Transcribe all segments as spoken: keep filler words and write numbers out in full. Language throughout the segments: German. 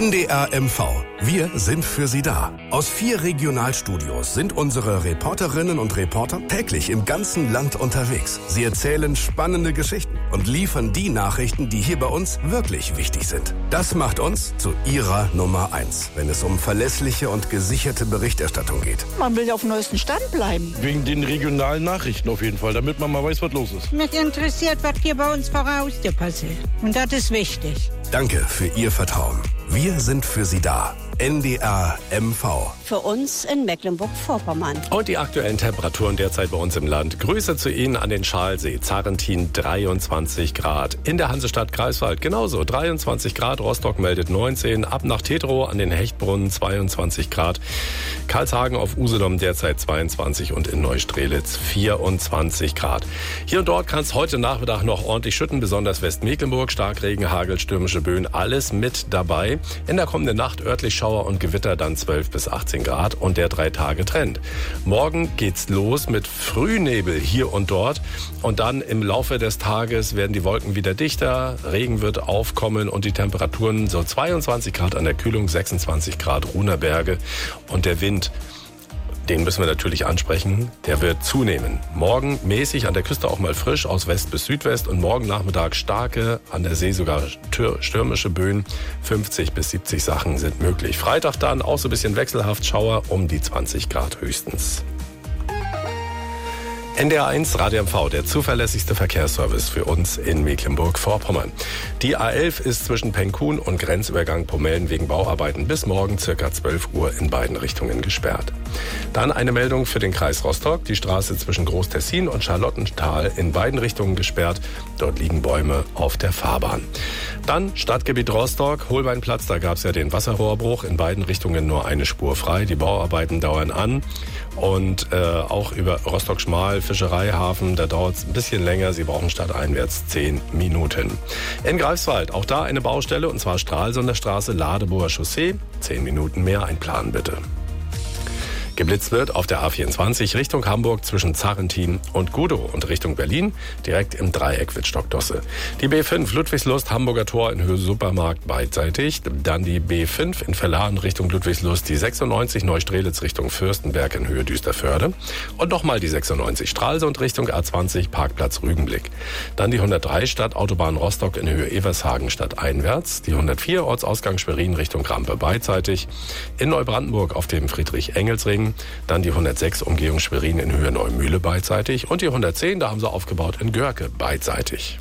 N D R M V. Wir sind für Sie da. Aus vier Regionalstudios sind unsere Reporterinnen und Reporter täglich im ganzen Land unterwegs. Sie erzählen spannende Geschichten und liefern die Nachrichten, die hier bei uns wirklich wichtig sind. Das macht uns zu Ihrer Nummer eins, wenn es um verlässliche und gesicherte Berichterstattung geht. Man will auf dem neuesten Stand bleiben. Wegen den regionalen Nachrichten auf jeden Fall, damit man mal weiß, was los ist. Mich interessiert, was hier bei uns vor der Haustür passiert. Und das ist wichtig. Danke für Ihr Vertrauen. Wir sind für Sie da. N D R M V. Für uns in Mecklenburg-Vorpommern. Und die aktuellen Temperaturen derzeit bei uns im Land. Grüße zu Ihnen an den Schalsee. Zarrentin dreiundzwanzig Grad. In der Hansestadt Greifswald genauso dreiundzwanzig Grad. Rostock meldet neunzehn. Ab nach Tetrow an den Hechtbrunnen zweiundzwanzig Grad. Karlshagen auf Usedom derzeit zweiundzwanzig und in Neustrelitz vierundzwanzig Grad. Hier und dort kann es heute Nachmittag noch ordentlich schütten, besonders Westmecklenburg. Starkregen, Hagel, stürmische Böen, alles mit dabei. In der kommenden Nacht örtlich Schauer und Gewitter, dann zwölf bis achtzehn Grad und der Drei-Tage-Trend. Morgen geht's los mit Frühnebel hier und dort und dann im Laufe des Tages werden die Wolken wieder dichter, Regen wird aufkommen und die Temperaturen so zweiundzwanzig Grad an der Kühlung, sechsundzwanzig Grad Ruhnerberge und der Wind, den müssen wir natürlich ansprechen, der wird zunehmen. Morgen mäßig an der Küste auch mal frisch aus West bis Südwest und morgen Nachmittag starke, an der See sogar stürmische Böen. fünfzig bis siebzig Sachen sind möglich. Freitag dann auch so ein bisschen wechselhaft Schauer um die zwanzig Grad höchstens. N D R eins Radio M V, der zuverlässigste Verkehrsservice für uns in Mecklenburg-Vorpommern. Die A elf ist zwischen Penkhuhn und Grenzübergang Pomellen wegen Bauarbeiten bis morgen ca. zwölf Uhr in beiden Richtungen gesperrt. Dann eine Meldung für den Kreis Rostock. Die Straße zwischen Groß-Tessin und Charlottenthal in beiden Richtungen gesperrt. Dort liegen Bäume auf der Fahrbahn. Dann Stadtgebiet Rostock, Holbeinplatz, da gab es ja den Wasserrohrbruch. In beiden Richtungen nur eine Spur frei. Die Bauarbeiten dauern an. Und äh, auch über Rostock-Schmal, Fischereihafen, da dauert es ein bisschen länger. Sie brauchen stadteinwärts zehn Minuten. In Greifswald, auch da eine Baustelle, und zwar Stralsunder Straße, Ladeboer Chaussee. zehn Minuten mehr einplanen bitte. Geblitzt wird auf der A vierundzwanzig Richtung Hamburg zwischen Zarrentin und Gudow und Richtung Berlin direkt im Dreieck Wittstock-Dosse. Die B fünf Ludwigslust Hamburger Tor in Höhe Supermarkt beidseitig. Dann die B fünf in Verlahen Richtung Ludwigslust, die sechsundneunzig Neustrelitz Richtung Fürstenberg in Höhe Düsterförde. Und nochmal die sechsundneunzig Stralsund Richtung A zwanzig Parkplatz Rügenblick. Dann die hundertdrei Stadtautobahn Rostock in Höhe Evershagen stadteinwärts. Die hundertvier Ortsausgang Schwerin Richtung Rampe beidseitig. In Neubrandenburg auf dem Friedrich-Engels-Ring. Dann die hundertsechs Umgehung Schwerin in Höhe Neumühle beidseitig und die hundertzehn, da haben sie aufgebaut in Görke beidseitig.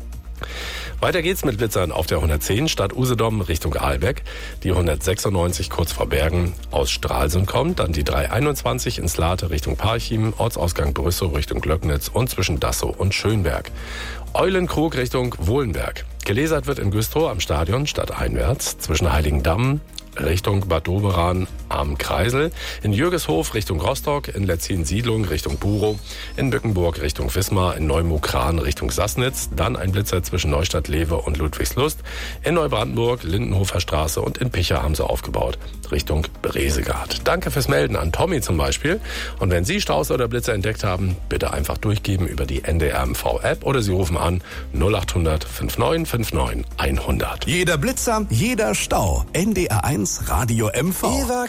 Weiter geht's mit Blitzern auf der hundertzehn Stadt Usedom Richtung Ahlbeck. Die hundertsechsundneunzig kurz vor Bergen aus Stralsund kommt. Dann die dreihunderteinundzwanzig ins Late Richtung Parchim, Ortsausgang Brüssow Richtung Glöcknitz und zwischen Dassow und Schönberg. Eulenkrug Richtung Wohlenberg. Gelesert wird in Güstrow am Stadion stadteinwärts zwischen Heiligendamm Richtung Bad Doberan am Kreisel, in Jürgeshof Richtung Rostock, in Letzin-Siedlung Richtung Burow, in Bückenburg Richtung Wismar, in Neumukran Richtung Sassnitz, dann ein Blitzer zwischen Neustadt-Lewe und Ludwigslust, in Neubrandenburg, Lindenhofer Straße und in Picha haben sie aufgebaut, Richtung Bresegard. Danke fürs Melden an Tommy zum Beispiel. Und wenn Sie Staus oder Blitzer entdeckt haben, bitte einfach durchgeben über die N D R M V-App oder Sie rufen an null acht hundert neunundfünfzig neunundfünfzig hundert. Jeder Blitzer, jeder Stau. N D R eins Radio M V.